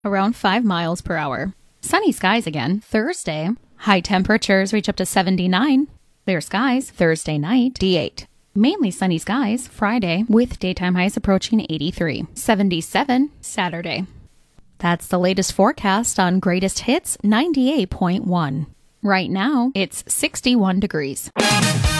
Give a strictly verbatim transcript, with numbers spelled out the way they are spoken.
around five miles per hour. Sunny skies again Thursday. High temperatures reach up to seventy-nine. Clear skies Thursday night, D eight. Mainly sunny skies Friday with daytime highs approaching eighty-three. seventy-seven Saturday. That's the latest forecast on Greatest Hits ninety-eight point one. Right now, it's sixty-one degrees.